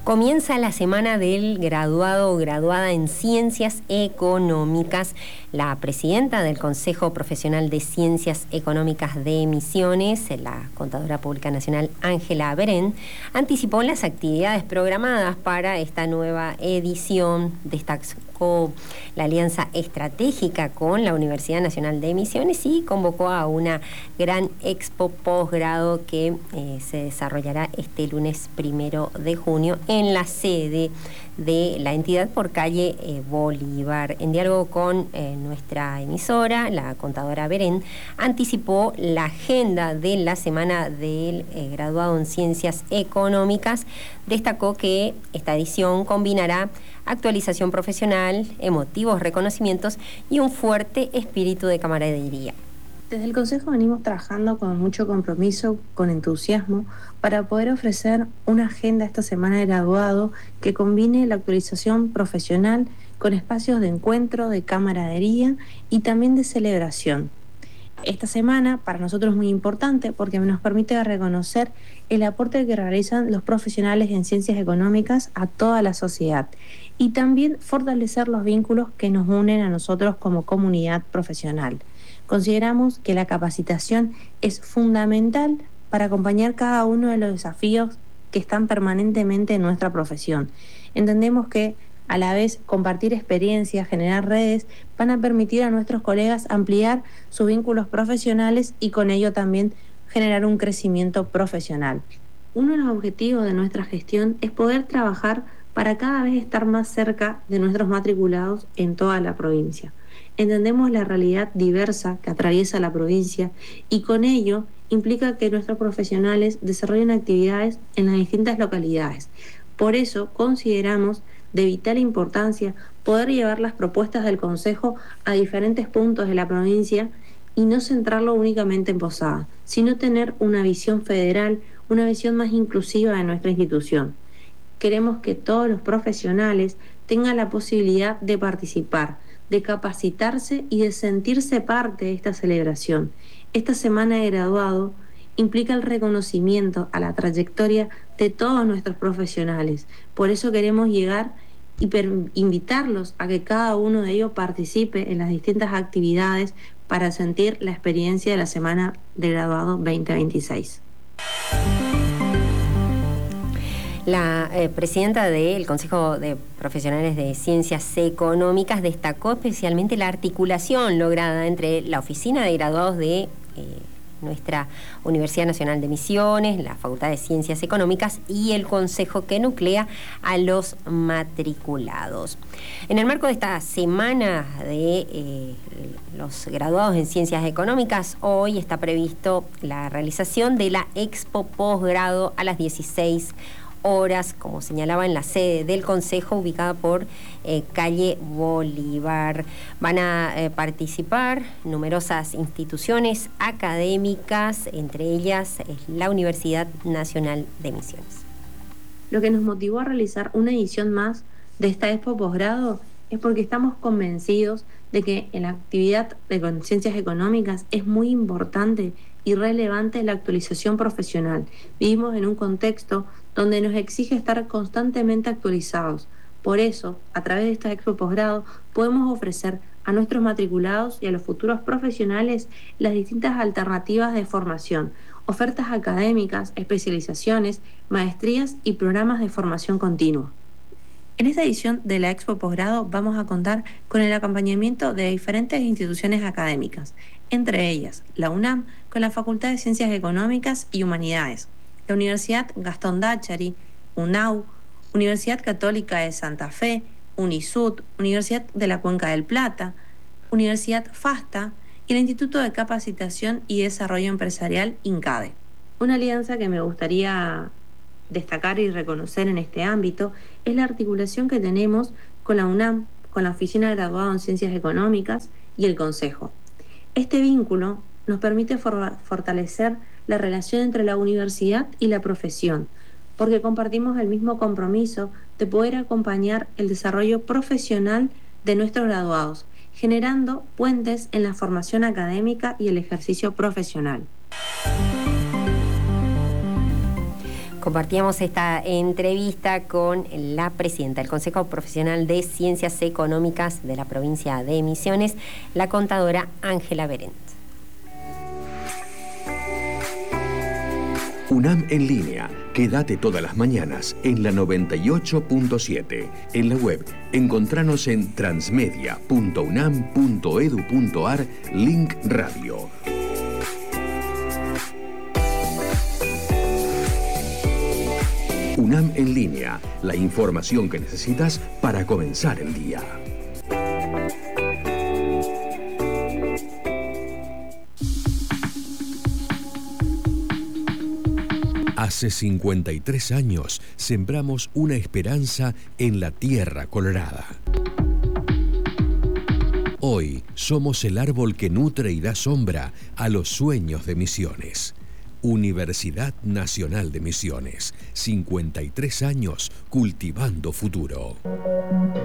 Comienza la semana del graduado o graduada en Ciencias Económicas. La presidenta del Consejo Profesional de Ciencias Económicas de Misiones, la Contadora Pública Nacional Ángela Berén, anticipó las actividades programadas para esta nueva edición. Destacó la alianza estratégica con la Universidad Nacional de Misiones y convocó a una gran expo posgrado que se desarrollará este lunes 1 de junio en la sede de la entidad por calle Bolívar. En diálogo con nuestra emisora, la contadora Berén anticipó la agenda de la semana del graduado en Ciencias Económicas. Destacó que esta edición combinará actualización profesional, emotivos reconocimientos y un fuerte espíritu de camaradería. Desde el Consejo venimos trabajando con mucho compromiso, con entusiasmo, para poder ofrecer una agenda esta semana de graduado que combine la actualización profesional con espacios de encuentro, de camaradería y también de celebración. Esta semana para nosotros es muy importante porque nos permite reconocer el aporte que realizan los profesionales en ciencias económicas a toda la sociedad y también fortalecer los vínculos que nos unen a nosotros como comunidad profesional. Consideramos que la capacitación es fundamental para acompañar cada uno de los desafíos que están permanentemente en nuestra profesión. Entendemos que a la vez compartir experiencias, generar redes, van a permitir a nuestros colegas ampliar sus vínculos profesionales y con ello también generar un crecimiento profesional. Uno de los objetivos de nuestra gestión es poder trabajar para cada vez estar más cerca de nuestros matriculados en toda la provincia. Entendemos la realidad diversa que atraviesa la provincia y con ello implica que nuestros profesionales desarrollen actividades en las distintas localidades. Por eso consideramos de vital importancia poder llevar las propuestas del Consejo a diferentes puntos de la provincia y no centrarlo únicamente en Posada, sino tener una visión federal, una visión más inclusiva de nuestra institución. Queremos que todos los profesionales tengan la posibilidad de participar, de capacitarse y de sentirse parte de esta celebración. Esta semana de graduado implica el reconocimiento a la trayectoria de todos nuestros profesionales. Por eso queremos llegar y invitarlos a que cada uno de ellos participe en las distintas actividades para sentir la experiencia de la semana de graduado 2026. La presidenta del Consejo de Profesionales de Ciencias Económicas destacó especialmente la articulación lograda entre la Oficina de Graduados de nuestra Universidad Nacional de Misiones, la Facultad de Ciencias Económicas y el Consejo que nuclea a los matriculados. En el marco de esta semana de los graduados en Ciencias Económicas, hoy está previsto la realización de la Expo Posgrado a las 16 horas, como señalaba, en la sede del Consejo, ubicada por calle Bolívar. Van a participar numerosas instituciones académicas, entre ellas la Universidad Nacional de Misiones. Lo que nos motivó a realizar una edición más de esta Expo Posgrado es porque estamos convencidos de que en la actividad de ciencias económicas es muy importante y relevante la actualización profesional. Vivimos en un contexto donde nos exige estar constantemente actualizados. Por eso, a través de esta Expo Posgrado, podemos ofrecer a nuestros matriculados y a los futuros profesionales las distintas alternativas de formación, ofertas académicas, especializaciones, maestrías y programas de formación continua. En esta edición de la Expo Posgrado vamos a contar con el acompañamiento de diferentes instituciones académicas, entre ellas la UNAM con la Facultad de Ciencias Económicas y Humanidades, la Universidad Gastón Dáchari, UNAU, Universidad Católica de Santa Fe, UNISUT, Universidad de la Cuenca del Plata, Universidad FASTA y el Instituto de Capacitación y Desarrollo Empresarial INCADE. Una alianza que me gustaría destacar y reconocer en este ámbito es la articulación que tenemos con la UNAM, con la Oficina de Graduados en Ciencias Económicas y el Consejo. Este vínculo nos permite fortalecer la relación entre la universidad y la profesión, porque compartimos el mismo compromiso de poder acompañar el desarrollo profesional de nuestros graduados, generando puentes en la formación académica y el ejercicio profesional. Compartíamos esta entrevista con la presidenta del Consejo Profesional de Ciencias Económicas de la provincia de Misiones, la contadora Ángela Berent. UNAM en línea. Quédate todas las mañanas en la 98.7. En la web, encontranos en transmedia.unam.edu.ar, link radio. UNAM en línea, la información que necesitas para comenzar el día. Hace 53 años sembramos una esperanza en la tierra colorada. Hoy somos el árbol que nutre y da sombra a los sueños de Misiones. Universidad Nacional de Misiones, 53 años cultivando futuro.